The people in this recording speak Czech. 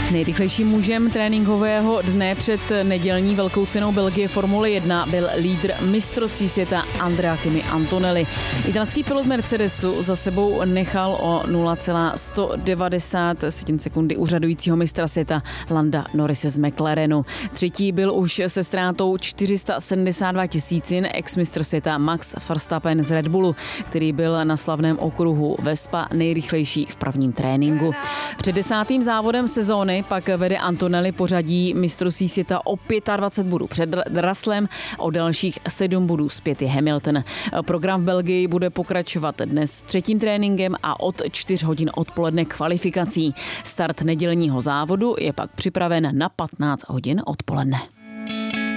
Nejrychlejším mužem tréninkového dne před nedělní velkou cenou Belgie Formule 1 byl lídr mistrovství světa Andrea Kimi Antonelli. Italský pilot Mercedesu za sebou nechal o 0,190 sekundy úřadujícího mistra světa Landa Norrise z McLarenu. Třetí byl už se ztrátou 472 tisícin ex-mistr světa Max Verstappen z Red Bullu, který byl na slavném okruhu Vespa nejrychlejší v prvním tréninku. Před 10. závodem sezóny pak vede Antonelli pořadí mistrovství světa o 25 bodů před Russellem, o dalších 7 bodů zpět je Hamilton. Program v Belgii bude pokračovat dnes třetím tréninkem a od 4 hodin odpoledne kvalifikací. Start nedělního závodu je pak připraven na 15 hodin odpoledne.